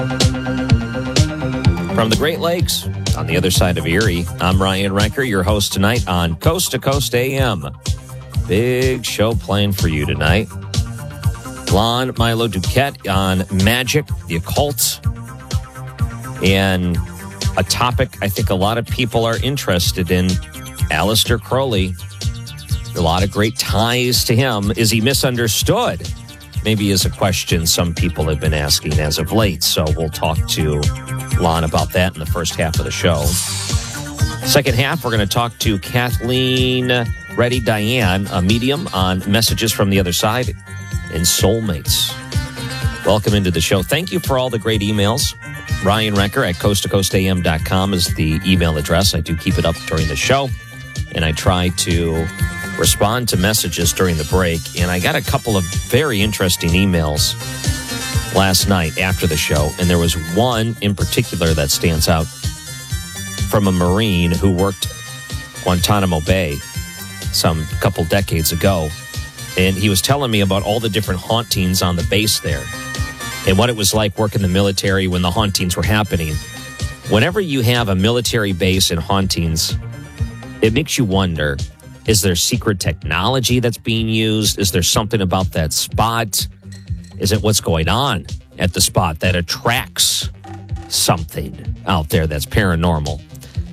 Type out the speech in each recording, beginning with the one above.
From the Great Lakes, on the other side of Erie, I'm Ryan Renker, your host tonight on Coast to Coast AM. Big show playing for you tonight. Lon Milo Duquette on magic, the occult, and a topic I think a lot of people are interested in, Aleister Crowley. A lot of great ties to him. Is he misunderstood? Maybe is a question some people have been asking as of late. So we'll talk to Lon about that in the first half of the show. Second half, we're going to talk to Kathleen Reddy Diane, a medium on messages from the other side and soulmates. Welcome into the show. Thank you for all the great emails. Ryan Renker at coasttocoastam.com is the email address. I do keep it up during the show, and I try to respond to messages during the break. And I got a couple of very interesting emails last night after the show, and there was one in particular that stands out from a Marine who worked Guantanamo Bay some couple decades ago. And he was telling me about all the different hauntings on the base there and what it was like working the military when the hauntings were happening. Whenever you have a military base and hauntings, it makes you wonder, is there secret technology that's being used? Is there something about that spot? Is it what's going on at the spot that attracts something out there that's paranormal?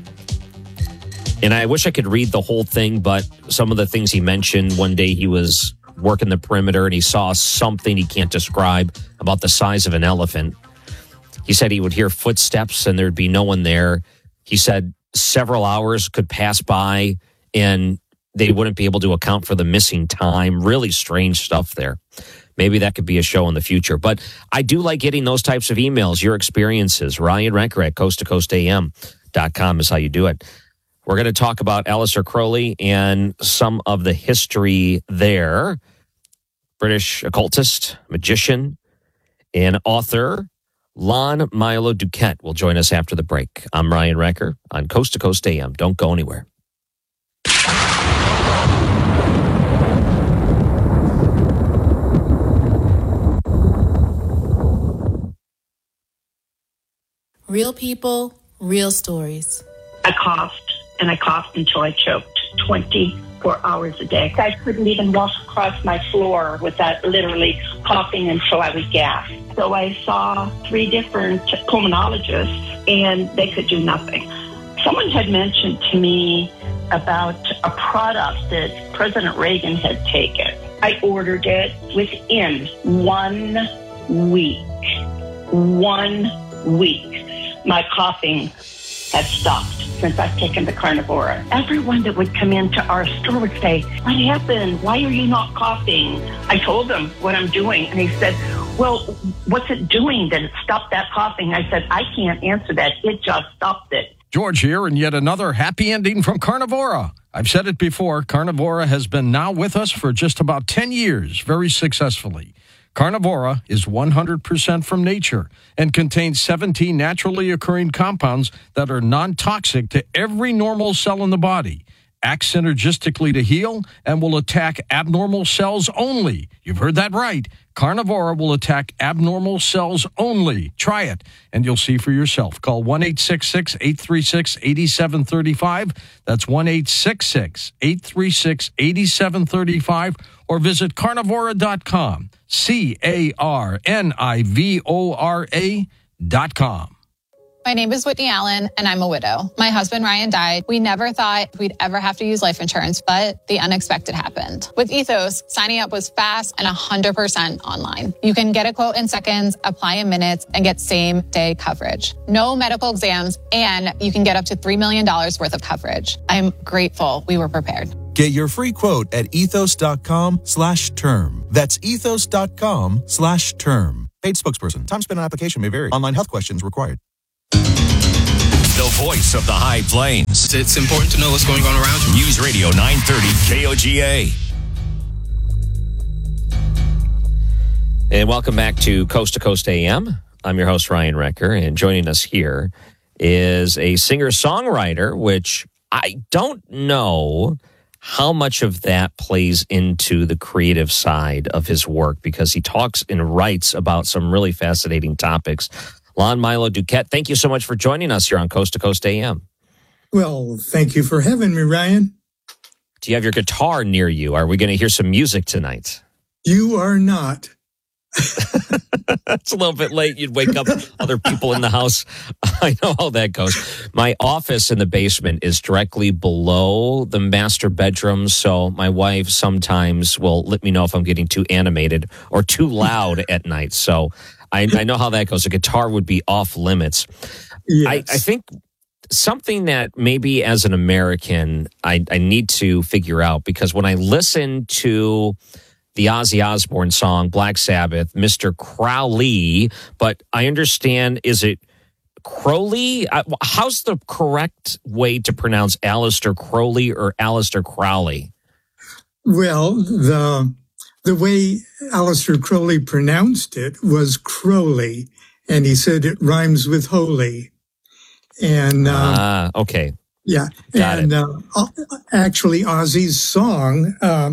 And I wish I could read the whole thing, but some of the things he mentioned, one day he was working the perimeter and he saw something he can't describe about the size of an elephant. He said he would hear footsteps and there'd be no one there. He said several hours could pass by and they wouldn't be able to account for the missing time. Really strange stuff there. Maybe that could be a show in the future. But I do like getting those types of emails, your experiences. Ryan Renker at coasttocoastam.com is how you do it. We're going to talk about Aleister Crowley and some of the history there. British occultist, magician, and author Lon Milo Duquette will join us after the break. I'm Ryan Renker on Coast to Coast AM. Don't go anywhere. Real people, real stories. I coughed, and I coughed until I choked 24 hours a day. I couldn't even walk across my floor without literally coughing until I would gasp. So I saw 3 different pulmonologists, and they could do nothing. Someone had mentioned to me about a product that President Reagan had taken. I ordered it within 1 week. 1 week. My coughing had stopped since I've taken the Carnivora. Everyone that would come into our store would say, "What happened? Why are you not coughing?" I told them what I'm doing, and he said, "Well, what's it doing that it stopped that coughing?" I said, "I can't answer that. It just stopped it." George here, and yet another happy ending from Carnivora. I've said it before, Carnivora has been now with us for just about 10 years, very successfully. Carnivora is 100% from nature and contains 17 naturally occurring compounds that are non-toxic to every normal cell in the body, act synergistically to heal, and will attack abnormal cells only. You've heard that right. Carnivora will attack abnormal cells only. Try it, and you'll see for yourself. Call 1-866-836-8735. That's 1-866-836-8735. Or visit carnivora.com. carnivora.com. My name is Whitney Allen, and I'm a widow. My husband, Ryan, died. We never thought we'd ever have to use life insurance, but the unexpected happened. With Ethos, signing up was fast and 100% online. You can get a quote in seconds, apply in minutes, and get same-day coverage. No medical exams, and you can get up to $3 million worth of coverage. I'm grateful we were prepared. Get your free quote at ethos.com/term. That's ethos.com/term. Paid spokesperson. Time spent on application may vary. Online health questions required. The voice of the High Plains. It's important to know what's going on around you. News Radio 930 KOGA. And welcome back to Coast AM. I'm your host, Ryan Renker, and joining us here is a singer-songwriter, which I don't know how much of that plays into the creative side of his work, because he talks and writes about some really fascinating topics. Lon Milo Duquette, thank you so much for joining us here on Coast to Coast AM. Well, thank you for having me, Ryan. Do you have your guitar near you? Are we going to hear some music tonight? You are not. It's a little bit late. You'd wake up other people in the house. I know how that goes. My office in the basement is directly below the master bedroom, so my wife sometimes will let me know if I'm getting too animated or too loud at night. So I know how that goes. A guitar would be off limits. Yes. I think something that maybe as an American I need to figure out, because when I listen to the Ozzy Osbourne song, Black Sabbath, Mr. Crowley, but I understand, is it Crowley? How's the correct way to pronounce Aleister Crowley or Aleister Crowley? Well, the way Aleister Crowley pronounced it was Crowley, and he said it rhymes with holy. And okay. Yeah. Got and it. Actually, Ozzy's song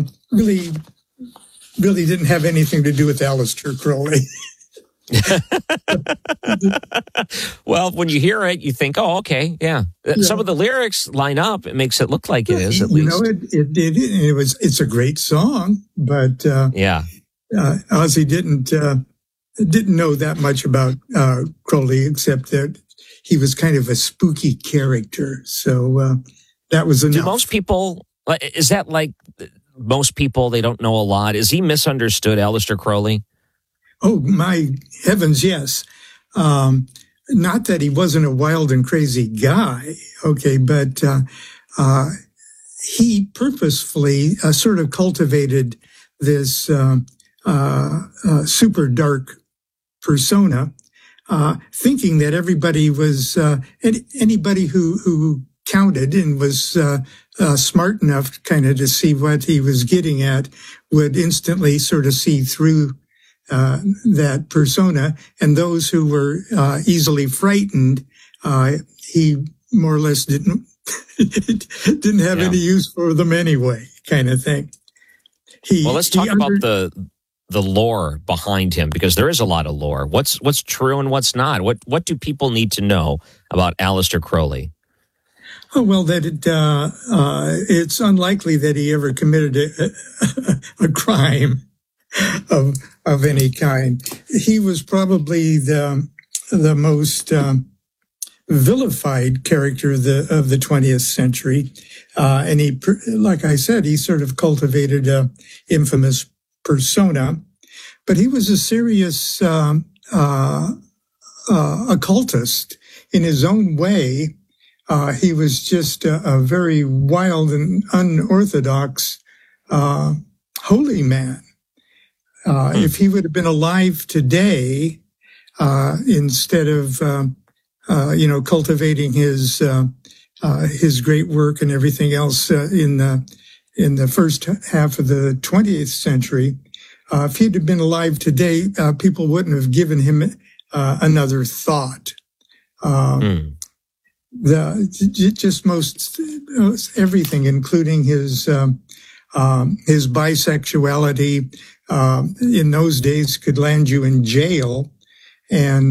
really didn't have anything to do with Aleister Crowley. Well, when you hear it, you think, oh, okay, yeah. Some of the lyrics line up. It makes it look like it is, at least. It's a great song, but Ozzy didn't know that much about Crowley, except that he was kind of a spooky character. So that was enough. Do most people, is that like most people, they don't know a lot? Is he misunderstood, Aleister Crowley? Oh, my heavens, yes. Not that he wasn't a wild and crazy guy, okay, but he purposefully sort of cultivated this super dark persona, thinking that everybody was, anybody who counted and was smart enough kind of to see what he was getting at would instantly sort of see through that persona, and those who were easily frightened, he more or less didn't have any use for them anyway, kind of thing. Well, let's talk about the lore behind him, because there is a lot of lore. What's true and what's not? What do people need to know about Aleister Crowley? Oh, well, that it's unlikely that he ever committed a crime of any kind. He was probably the most vilified character of the 20th century, and he, like I said, he sort of cultivated a infamous persona. But he was a serious occultist in his own way. He was just a very wild and unorthodox holy man. If he would have been alive today, instead of cultivating his great work and everything else in the first half of the 20th century, if he'd have been alive today, people wouldn't have given him another thought. Most everything, including his bisexuality, in those days could land you in jail. And,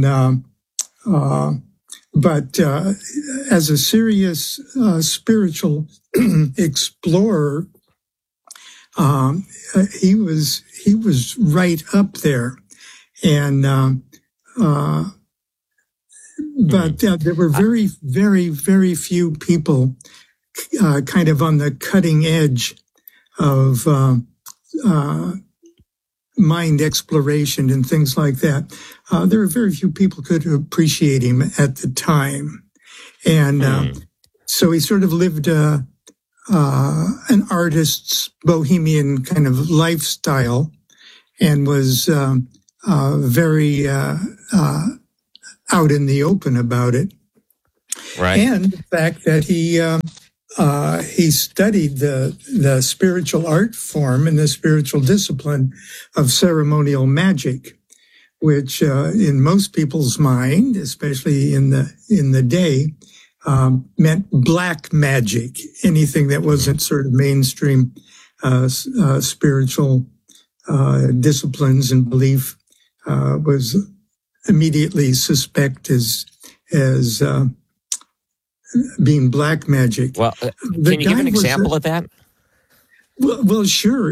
but as a serious, spiritual explorer, he was right up there. And, but there were very, very, very few people kind of on the cutting edge of mind exploration and things like that. There were very few people who could appreciate him at the time. And so he sort of lived an artist's bohemian kind of lifestyle and was very out in the open about it. Right. And the fact that he studied the spiritual art form and the spiritual discipline of ceremonial magic, which in most people's mind, especially in the day, meant black magic. Anything that wasn't sort of mainstream spiritual disciplines and belief was immediately suspect as being black magic. Well, can you give an example of that? Well, sure.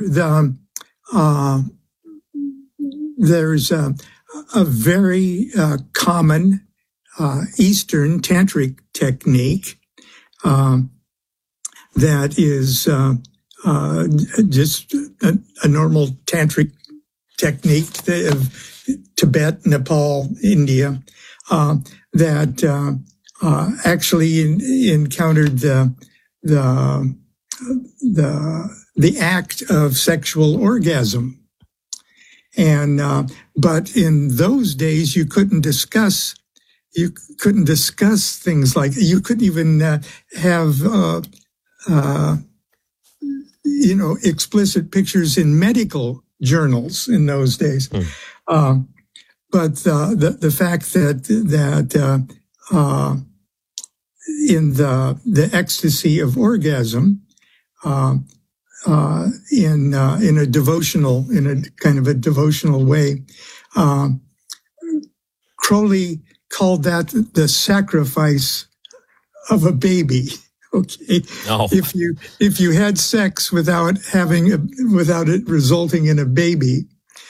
There's a very common Eastern tantric technique that is just a normal tantric technique of Tibet, Nepal, India, that actually encountered the act of sexual orgasm. And but in those days, you couldn't discuss things like, you couldn't even have explicit pictures in medical journals in those days. But the fact that in the ecstasy of orgasm, in a kind of a devotional way, Crowley called that the sacrifice of a baby. Okay. Oh. If you had sex without it resulting in a baby,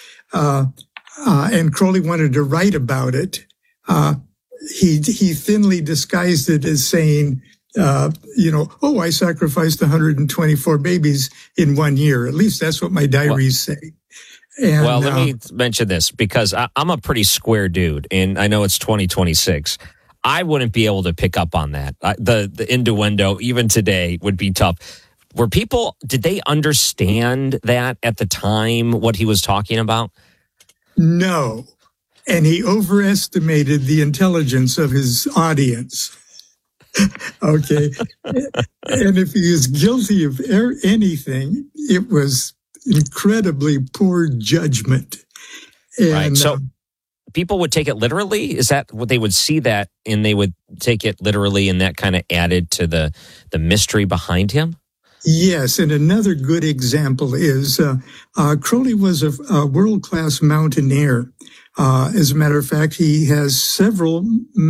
and Crowley wanted to write about it, he thinly disguised it as saying, I sacrificed 124 babies in 1 year. At least that's what my diaries say. And, well, let me mention this, because I'm a pretty square dude, and I know it's 2026. I wouldn't be able to pick up on that. The innuendo, even today, would be tough. Did they understand that at the time, what he was talking about? No. And he overestimated the intelligence of his audience. Okay. And if he is guilty of anything, it was incredibly poor judgment. And, right. So people would take it literally? Is that what they would see that, and they would take it literally, and that kind of added to the mystery behind him? Yes, and another good example is Crowley was a world-class mountaineer. As a matter of fact, he has several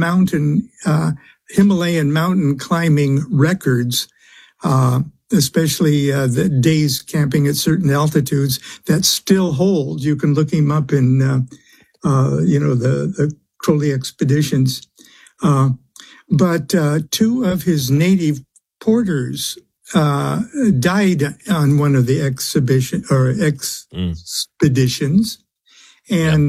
Himalayan mountain climbing records, especially the days camping at certain altitudes that still hold. You can look him up in, the Crowley expeditions. But two of his native porters died on one of the expeditions, and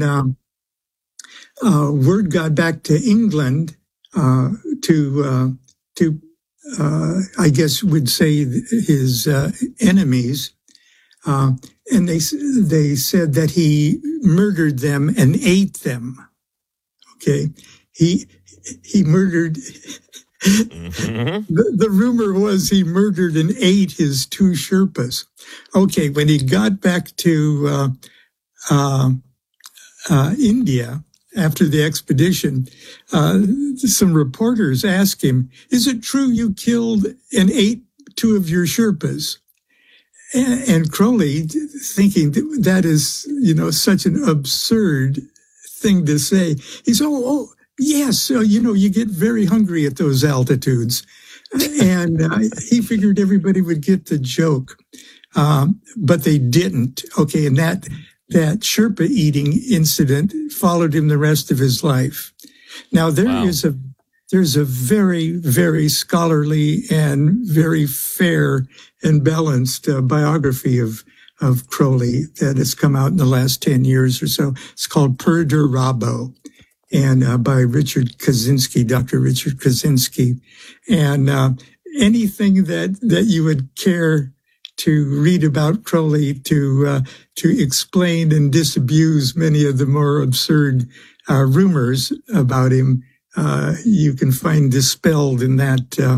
word got back to England to I guess would say his enemies, and they said that he murdered them and ate them. Okay, he murdered. Mm-hmm. The rumor was he murdered and ate his two Sherpas. Okay, when he got back to India after the expedition, some reporters asked him, "Is it true you killed and ate two of your Sherpas?" And Crowley, thinking that is, such an absurd thing to say, he said, "Oh, yes, you get very hungry at those altitudes." And he figured everybody would get the joke, but they didn't. Okay, and that Sherpa eating incident followed him the rest of his life. Now, there's a very, very scholarly and very fair and balanced biography of Crowley that has come out in the last 10 years or so. It's called Purder Rabo, and by Richard Kaczynski, Dr. Richard Kaczynski. And anything that you would care to read about Crowley to explain and disabuse many of the more absurd rumors about him, you can find dispelled in that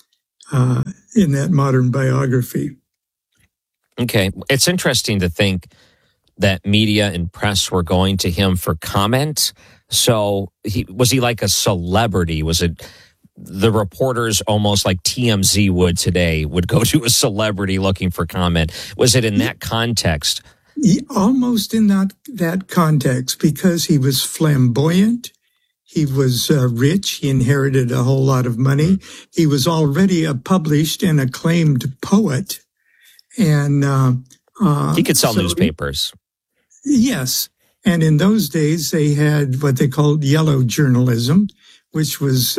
modern biography. Okay, it's interesting to think that media and press were going to him for comment. So was he like a celebrity? Was it the reporters, almost like TMZ would today, would go to a celebrity looking for comment? Was it in that context Almost in that context, because he was flamboyant, he was rich, he inherited a whole lot of money, he was already a published and acclaimed poet, and he could sell newspapers. Yes, and in those days they had what they called yellow journalism, which was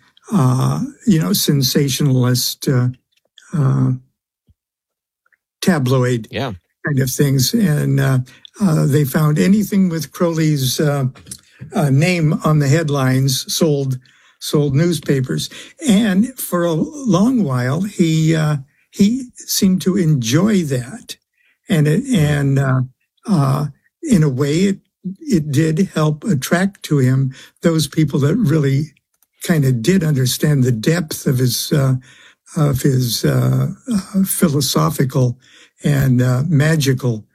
sensationalist tabloid kind of things, and they found anything with Crowley's name on the headlines sold newspapers. And for a long while, he seemed to enjoy that, and in a way, it did help attract to him those people that really kind of did understand the depth of his philosophical and magical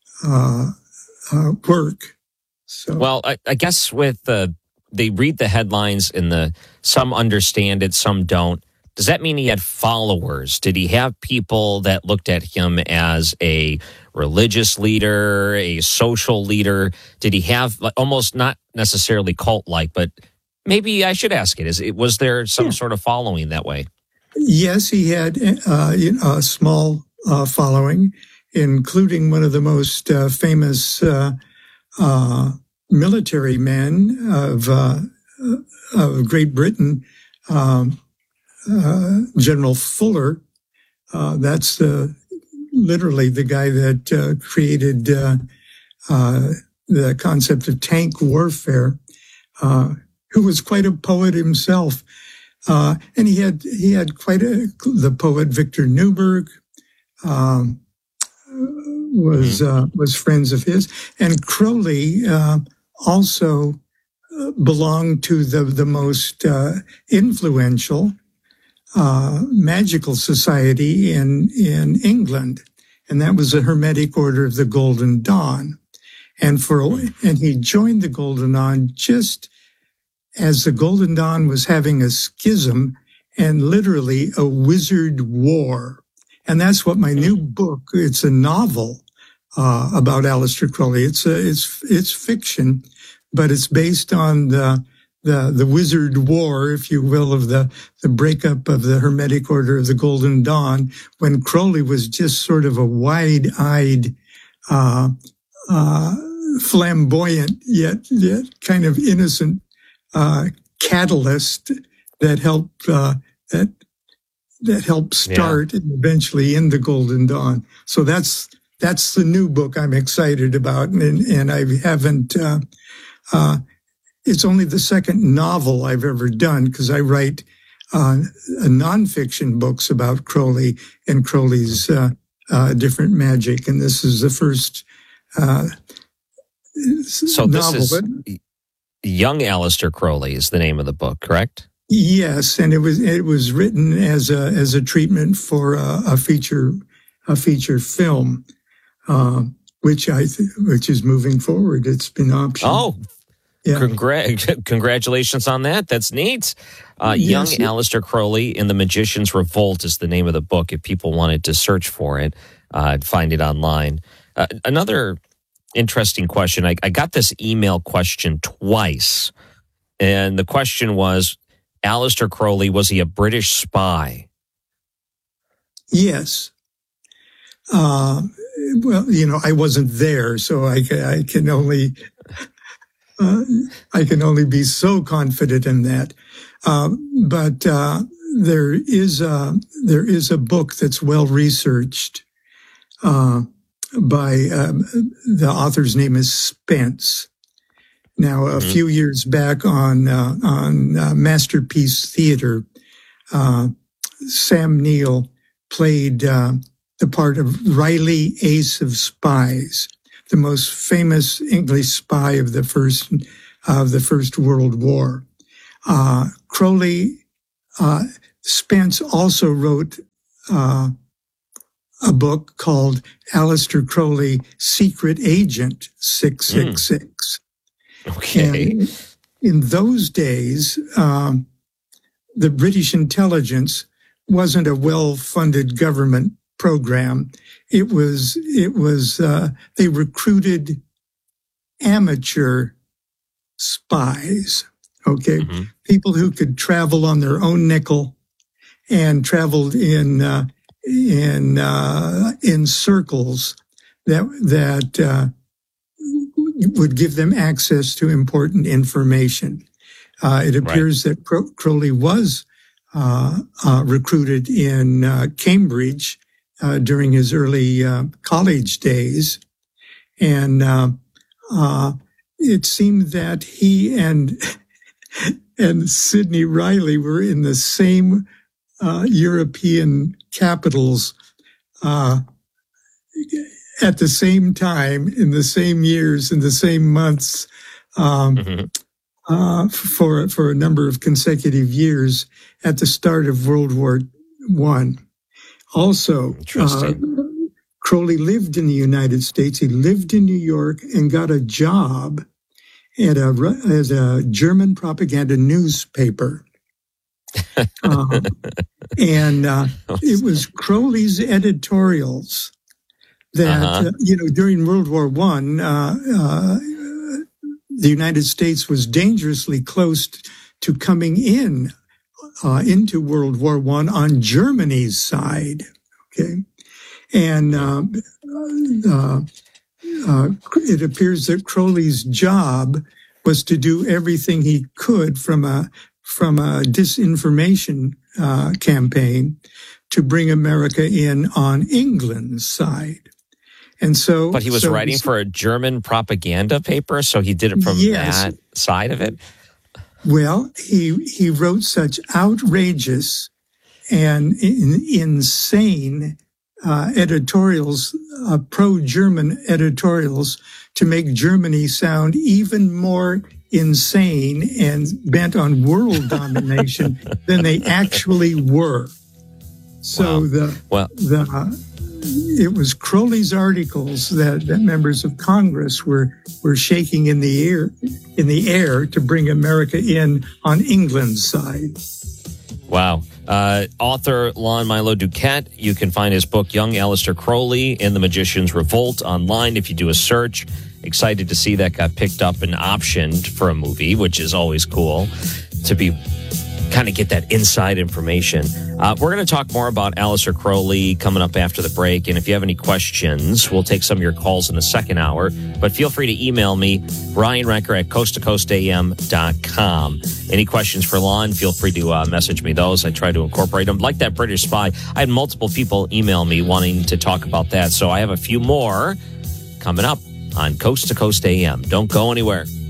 work. So, well, I guess with they read the headlines and some understand it, some don't. Does that mean he had followers? Did he have people that looked at him as a religious leader, a social leader? Did he have almost not necessarily cult-like, but maybe I should ask it: was there some sort of following that way? Yes, he had a small following, including one of the most famous military men of Great Britain, General Fuller. That's literally the guy that created the concept of tank warfare, who was quite a poet himself. And he had the poet Victor Newberg was friends of his, and Crowley also belonged to the most influential magical society in England, and that was the Hermetic Order of the Golden Dawn. And he joined the Golden Dawn just as the Golden Dawn was having a schism and literally a wizard war. And that's what my new book, it's a novel about Aleister Crowley. It's fiction, but it's based on the wizard war, if you will, of the breakup of the Hermetic Order of the Golden Dawn, when Crowley was just sort of a wide-eyed, flamboyant, yet kind of innocent catalyst that helped start and eventually end the Golden Dawn. So that's the new book I'm excited about, and I haven't. It's only the second novel I've ever done, because I write nonfiction books about Crowley and Crowley's different magic, and this is the first. So this is Young Aleister Crowley is the name of the book, correct? Yes, and it was written as a treatment for a feature film, which is moving forward. It's been optioned. Oh, yeah. Congratulations on that. That's neat. Young Aleister Crowley and the Magician's Revolt is the name of the book. If people wanted to search for it, find it online. Another interesting question. I got this email question twice, and the question was, Aleister Crowley, was he a British spy? Yes. Well, I wasn't there, so I can only be so confident in that. But there is a book that's well researched by the author's name is Spence. Now, a few years back on Masterpiece Theater, Sam Neill played the part of Riley Ace of Spies, the most famous English spy of the First World War. Spence also wrote a book called Aleister Crowley, Secret Agent 666. Okay. And in those days, the British intelligence wasn't a well-funded government program. It was they recruited amateur spies, okay, people who could travel on their own nickel and traveled in circles that would give them access to important information. It appears that Crowley was recruited in Cambridge during his early college days, and it seemed that he and Sidney Riley were in the same European capitals at the same time, in the same years, in the same months, for a number of consecutive years at the start of World War I. Also, Crowley lived in the United States. He lived in New York and got a job at a German propaganda newspaper. It was Crowley's editorials that, during World War I, the United States was dangerously close to coming into World War I on Germany's side. Okay. And it appears that Crowley's job was to do everything he could from a disinformation campaign to bring America in on England's side. And so, but he was writing for a German propaganda paper, so he did it from that side of it. Well, he wrote such outrageous and insane editorials, pro-German editorials, to make Germany sound even more insane and bent on world domination than they actually were. So it was Crowley's articles that members of Congress were shaking in the air to bring America in on England's side. Wow. Author Lon Milo Duquette. You can find his book, Young Aleister Crowley and the Magician's Revolt, online if you do a search. Excited to see that got picked up and optioned for a movie, which is always cool to be kind of get that inside information. We're going to talk more about Aleister Crowley coming up after the break. And if you have any questions, we'll take some of your calls in the second hour. But feel free to email me, Ryan Recker at coasttocoastam.com. Any questions for Lon, feel free to message me those. I try to incorporate them. Like that British spy, I had multiple people email me wanting to talk about that. So I have a few more coming up on Coast to Coast AM. Don't go anywhere.